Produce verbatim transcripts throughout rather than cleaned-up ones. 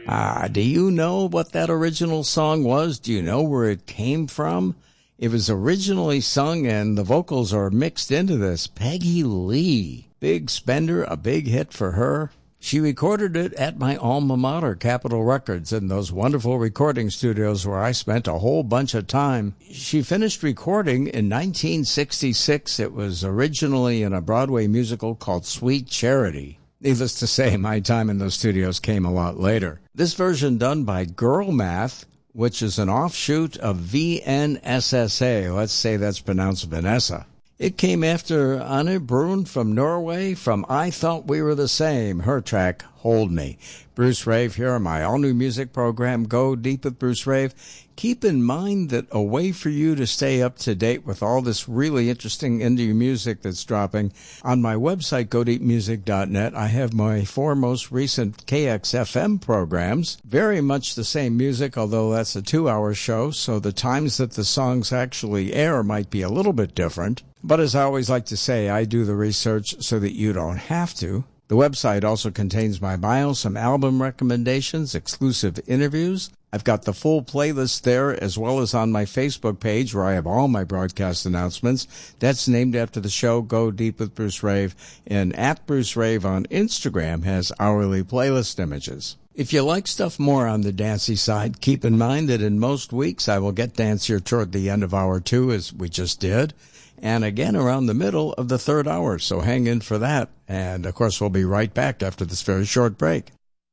Uh, do you know what that original song was? Do you know where it came from? It was originally sung, and the vocals are mixed into this. Peggy Lee. Big spender, a big hit for her. She recorded it at my alma mater, Capitol Records, in those wonderful recording studios where I spent a whole bunch of time. She finished recording in nineteen sixty-six. It was originally in a Broadway musical called Sweet Charity. Needless to say, my time in those studios came a lot later. This version done by Girl Math, which is an offshoot of V N S S A. Let's say that's pronounced Vanessa. It came after Anne Brun from Norway from I Thought We Were the Same, her track, Hold Me. Bruce Rave here on my all-new music program, Go Deep with Bruce Rave. Keep in mind that a way for you to stay up to date with all this really interesting indie music that's dropping, on my website, go deep music dot net, I have my four most recent K X F M programs. Very much the same music, although that's a two-hour show, so the times that the songs actually air might be a little bit different. But as I always like to say, I do the research so that you don't have to. The website also contains my bio, some album recommendations, exclusive interviews. I've got the full playlist there, as well as on my Facebook page where I have all my broadcast announcements. That's named after the show Go Deep with Bruce Rave, and at Bruce Rave on Instagram has hourly playlist images. If you like stuff more on the dancey side, keep in mind that in most weeks I will get dancier toward the end of hour two, as we just did, and again around the middle of the third hour, so hang in for that. And, of course, we'll be right back after this very short break.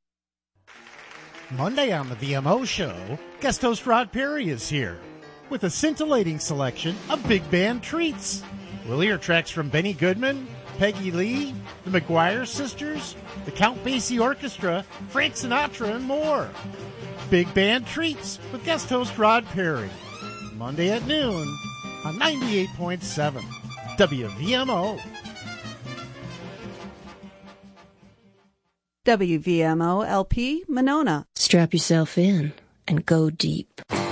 Monday on the V M O show, guest host Rod Perry is here with a scintillating selection of big band treats. We'll hear tracks from Benny Goodman, Peggy Lee, the McGuire Sisters, the Count Basie Orchestra, Frank Sinatra, and more. Big band treats with guest host Rod Perry. Monday at noon on ninety-eight point seven W V M O. W V M O L P Monona. Strap yourself in and go deep.